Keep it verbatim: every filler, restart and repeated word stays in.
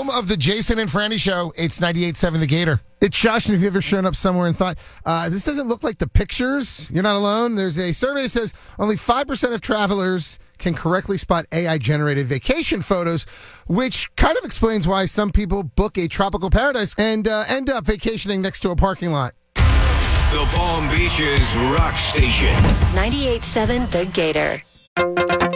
home of the Jason and Franny Show. It's ninety-eight point seven The Gator. It's Josh, and if you've ever shown up somewhere and thought, uh, this doesn't look like the pictures, you're not alone. There's a survey that says only five percent of travelers can correctly spot A I-generated vacation photos, which kind of explains why some people book a tropical paradise and uh, end up vacationing next to a parking lot. The Palm Beaches Rock Station. ninety-eight point seven The Gator.